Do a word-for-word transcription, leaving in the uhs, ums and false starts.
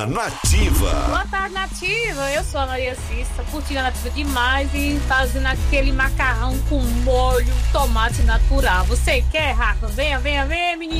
Nativa. Boa tarde, Nativa. Eu sou a Maria Cissa, curtindo a Nativa demais e fazendo aquele macarrão com molho, tomate natural. Você quer, Rafa? Venha, venha, venha, menino.